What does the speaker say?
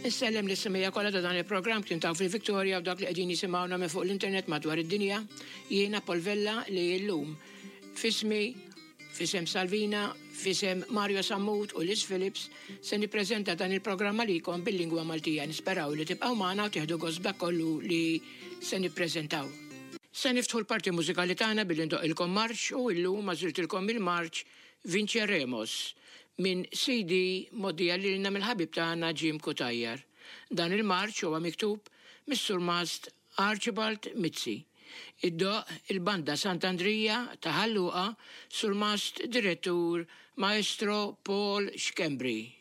Nsellem l-issimija kollha ta' dan il-programm kien taw fil-Victoria u dak li qegħdin jisimgħuna minn fuq l-internet madwar id-dinja. Jiena Polvella li llum fismi, fisem Salvina, fisem Mario Sammut u Liz Phillips se nippreżenta dan il-programma likom bil-lingwa Maltija. Nisperaw li tibqgħu magħna u tieħdu gost dak kollu li se nippreżentaw. Se niftħu l-parti mużikali tagħna billi ndoqilkom marċ u llum ma żiltilkom il-marċ Vinceremos minn CD moddija lilna mill-ħabib tagħna Jim Kutajjar. Dan il-marċ huwa miktub mis-Sur Mast Archibald Mizzi. Id-doq il-banda Sant'Andrija ta' Ħalluqa Sur Mast direttur Maestro Paul Xkembri.